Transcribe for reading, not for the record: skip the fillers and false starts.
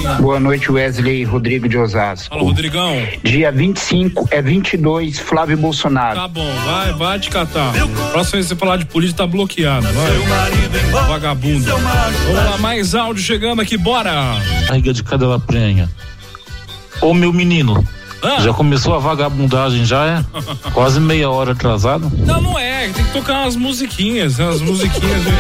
Boa noite, Wesley Rodrigo de Osasco. Fala, Rodrigão. Dia 25 é 22, Flávio Bolsonaro. Tá bom, vai te catar. Próxima vez que você falar de política, tá bloqueado, vai. Vagabundo. Vamos lá, mais áudio chegando aqui, bora. Barriga de cadela prenha. Ô, meu menino, já começou a vagabundagem, já é? Quase meia hora atrasado? Não é, tem que tocar umas musiquinhas